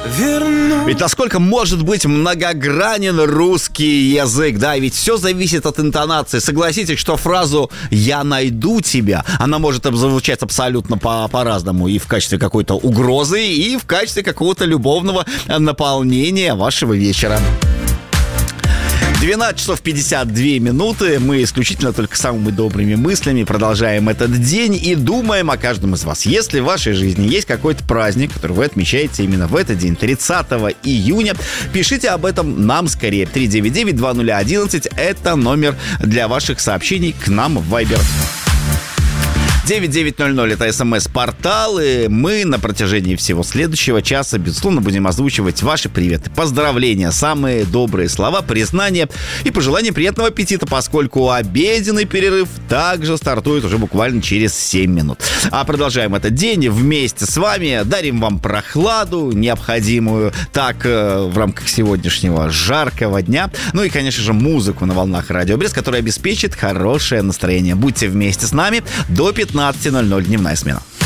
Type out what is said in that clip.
верну. Ведь насколько может быть многогранен русский язык, да, ведь все зависит от интонации. Согласитесь, что фразу «я найду тебя», она может звучать абсолютно по-разному, и в качестве какой-то угрозы, и в качестве какого-то любовного наполнения вашего вечера. 12 часов 52 минуты. Мы исключительно только самыми добрыми мыслями продолжаем этот день и думаем о каждом из вас. Если в вашей жизни есть какой-то праздник, который вы отмечаете именно в этот день, 30 июня, пишите об этом нам скорее. 399-2011 – это номер для ваших сообщений к нам в Viber. 9900 – это СМС-портал, и мы на протяжении всего следующего часа, безусловно, будем озвучивать ваши приветы, поздравления, самые добрые слова, признания и пожелания приятного аппетита, поскольку обеденный перерыв также стартует уже буквально через 7 минут. А продолжаем этот день вместе с вами, дарим вам прохладу необходимую, так, в рамках сегодняшнего жаркого дня, ну и, конечно же, музыку на волнах Радио Брест, которая обеспечит хорошее настроение. Будьте вместе с нами до 15:00 дневная смена.